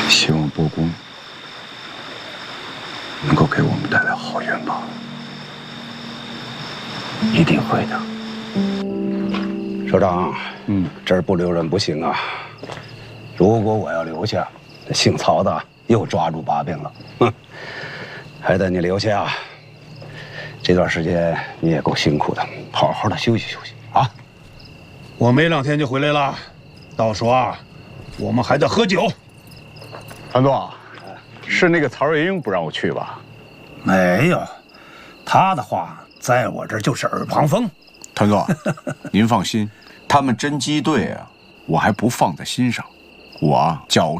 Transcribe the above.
希望波公能够给我们带来好运吧。 一定会的。 首长，这儿不留人不行啊。如果我要留下，这姓曹的又抓住把柄了。哼，还得你留下。这段时间你也够辛苦的，好好的休息休息啊。 我没2天就回来了，到时候啊，我们还得喝酒。 团座，是那个曹瑞英不让我去吧？ 没有，他的话在我这儿就是耳旁风。 团座，您放心，他们侦缉队啊，我还不放在心上，我啊矫